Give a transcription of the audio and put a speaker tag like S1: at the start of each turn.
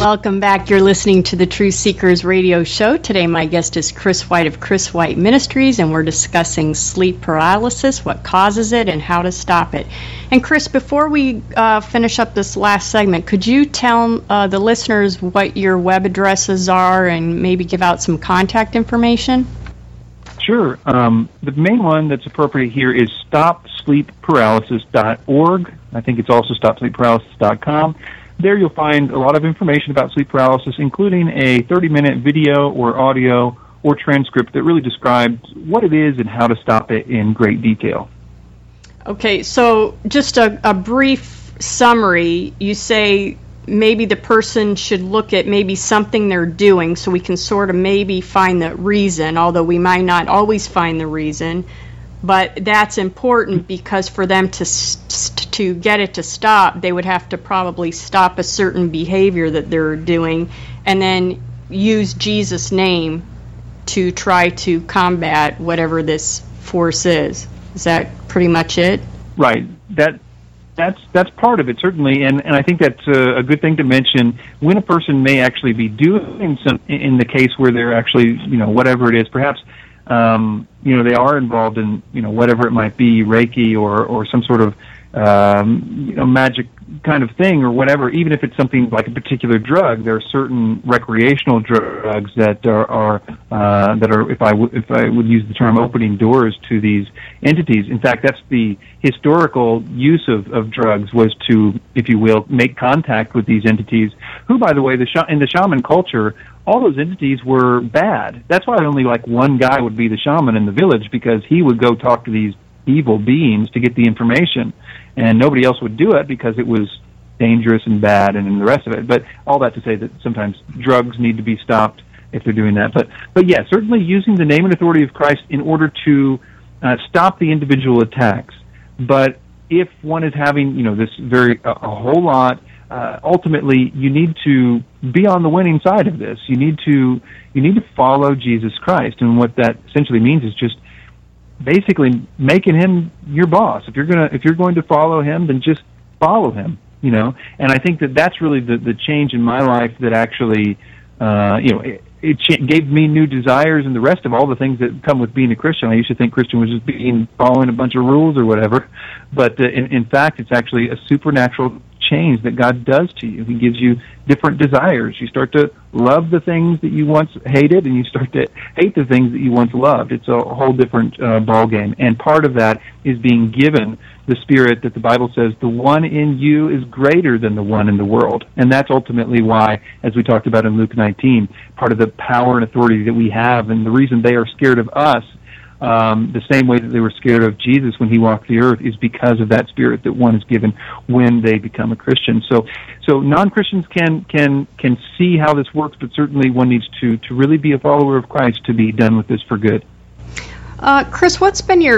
S1: Welcome back. You're listening to the Truth Seekers radio show. Today my guest is Chris White of Chris White Ministries, and we're discussing sleep paralysis, what causes it, and how to stop it. And Chris, before we finish up this last segment, could you tell the listeners what your web addresses are and maybe give out some contact information?
S2: Sure. The main one that's appropriate here is stopsleepparalysis.org. I think it's also stopsleepparalysis.com. There you'll find a lot of information about sleep paralysis, including a 30-minute video or audio or transcript that really describes what it is and how to stop it in great detail.
S1: Okay, so just a brief summary. You say maybe the person should look at maybe something they're doing so we can sort of maybe find the reason, although we might not always find the reason. But that's important because for them to get it to stop, they would have to probably stop a certain behavior that they're doing and then use Jesus' name to try to combat whatever this force is. Is that pretty much it?
S2: Right. That's part of it, certainly, and I think that's a good thing to mention. When a person may actually be doing some, in the case where they're actually, whatever it is, perhaps they are involved in, whatever it might be, Reiki or some sort of, magic kind of thing or whatever. Even if it's something like a particular drug, there are certain recreational drugs that are if I would use the term, opening doors to these entities. In fact, that's the historical use of drugs, was to, if you will, make contact with these entities, who, by the way, in the shaman culture, all those entities were bad. That's why only like one guy would be the shaman in the village, because he would go talk to these evil beings to get the information, and nobody else would do it because it was dangerous and bad and the rest of it. But all that to say that sometimes drugs need to be stopped if they're doing that. But yeah, certainly using the name and authority of Christ in order to stop the individual attacks. But if one is having, this a whole lot, ultimately you need to be on the winning side of this. You need to follow Jesus Christ, and what that essentially means is just basically making him your boss. If you're going to follow him, then just follow him. And I think that's really the change in my life that actually, it gave me new desires and the rest of all the things that come with being a Christian. I used to think Christian was just following a bunch of rules or whatever, but in fact, it's actually a supernatural change that God does to you. He gives you different desires. You start to love the things that you once hated, and you start to hate the things that you once loved. It's a whole different ball game, and part of that is being given the Spirit that the Bible says the one in you is greater than the one in the world. And that's ultimately why, as we talked about in Luke 19, part of the power and authority that we have, and the reason they are scared of us, the same way that they were scared of Jesus when he walked the earth, is because of that Spirit that one is given when they become a Christian. So non-Christians can see how this works, but certainly one needs to really be a follower of Christ to be done with this for good.
S1: Chris, what's been your